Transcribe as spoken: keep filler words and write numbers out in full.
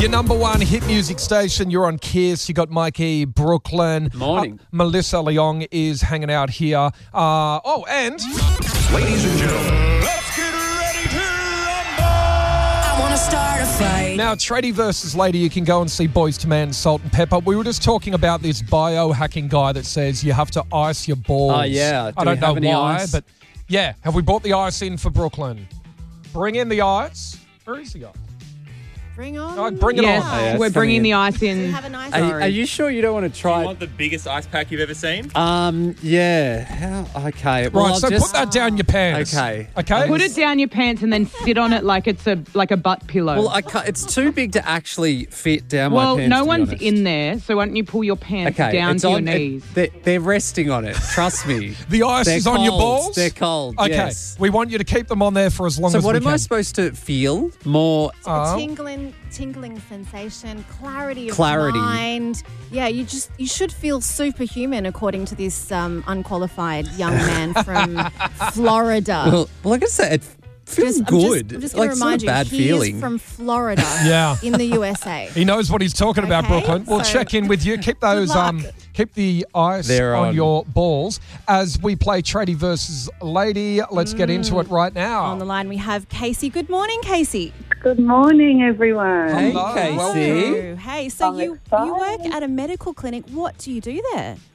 Your number one hit music station. You're on Kiss. You got Mikey, Brooklyn. Morning. Uh, Melissa Leong is hanging out here. Uh, oh, and... Ladies and gentlemen, let's get ready to rumble! I want to start a fight. Now, Tradie versus Lady, you can go and see Boys to Man, Salt and Pepper. We were just talking about this biohacking guy that says you have to ice your balls. Oh, yeah. Do I don't we know have any why, ice? but yeah. Have we brought the ice in for Brooklyn? Bring in the ice. Where is the ice? Bring on. Oh, bring it Yes, on. Oh, yeah, we're it's bringing coming the in. ice in. Have a nice Are you, Sorry. are you sure you don't want to Do try you it? want the biggest ice pack you've ever seen? Um, yeah. How, okay. Well, Right, I'll so just, put that down your pants. Okay. Okay? Put it down your pants and then sit on it like it's a like a butt pillow. Well, I can't, it's too big to actually fit down Well, my pants. no to be one's honest. in there, so why don't you pull your pants Okay, down it's to on, your it- knees? they're, they're resting on it. Trust me. The ice They're is on your cold. balls? They're cold. Okay. Yes. We want you to keep them on there for as long So as what we am can. I supposed to feel? More. a Oh. tingling, tingling sensation, clarity of Clarity. mind. Yeah, you just you should feel superhuman, according to this um, unqualified young man from Florida. Well, like I said, it feels Just- I'm just- good. I'm just going like, to remind it's not a bad you, he feeling. is from Florida, Yeah. in the U S A. He knows what he's talking about, Okay, Brooklyn. We'll so- check in with you. Keep those, luck. um, keep the ice They're on, on. your balls as we play Tradie versus Lady. Let's get into it right now. On the line, we have Casey. Good morning, Casey. Good morning, everyone. Hey, Hello, Casey. welcome. Hey, so I'm you, you excited. work at a medical clinic. What do you do there?